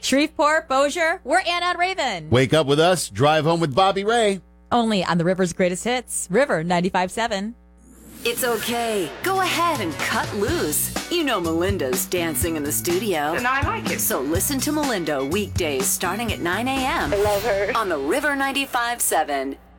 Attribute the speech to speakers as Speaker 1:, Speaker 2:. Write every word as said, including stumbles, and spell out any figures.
Speaker 1: Shreveport, Bossier, we're Ann on Raven.
Speaker 2: Wake up with us, drive home with Bobby Ray.
Speaker 1: Only on the River's greatest hits, River ninety-five point seven.
Speaker 3: It's okay. Go ahead and cut loose. You know Melinda's dancing in the studio.
Speaker 4: And I like it.
Speaker 3: So listen to Melinda weekdays starting at nine a.m.
Speaker 4: I love her.
Speaker 3: On the River ninety-five point seven.